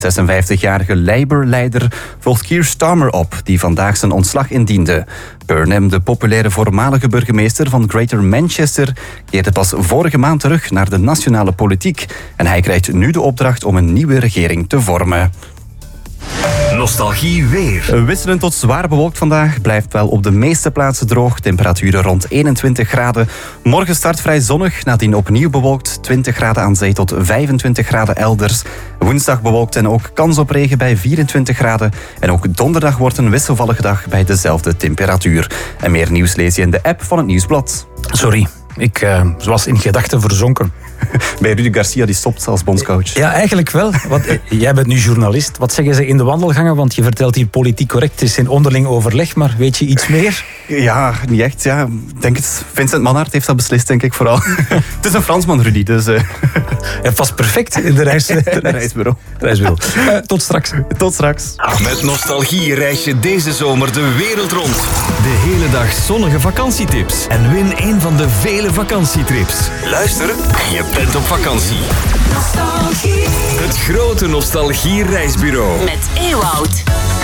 56-jarige Labour-leider volgt Keir Starmer op, die vandaag zijn ontslag indiende. Burnham, de populaire voormalige burgemeester van Greater Manchester, keerde pas vorige maand terug naar de nationale politiek. En hij krijgt nu de opdracht om een nieuwe regering te vormen. Nostalgie weer. Wisselend tot zwaar bewolkt vandaag. Blijft wel op de meeste plaatsen droog. Temperaturen rond 21 graden. Morgen start vrij zonnig. Nadien opnieuw bewolkt. 20 graden aan zee tot 25 graden elders. Woensdag bewolkt en ook kans op regen bij 24 graden. En ook donderdag wordt een wisselvallige dag bij dezelfde temperatuur. En meer nieuws lees je in de app van het Nieuwsblad. Sorry, ik was in gedachten verzonken. Bij Rudy Garcia, die stopt als bondscoach. Ja, eigenlijk wel. Jij bent nu journalist. Wat zeggen ze in de wandelgangen? Want je vertelt hier politiek correct. Het is in onderling overleg, maar weet je iets meer? Ja, niet echt. Ja. Ik denk het. Vincent Manhart heeft dat beslist, denk ik vooral. Het is een Fransman, Rudy. Dus, Het past perfect in de reisbureau. Tot straks. Tot straks. Met Nostalgie reis je deze zomer de wereld rond. De hele dag zonnige vakantietips. En win een van de vele vakantietrips. Luister en je bent op vakantie. Nostalgie. Het grote Nostalgie reisbureau. Met Ewoud.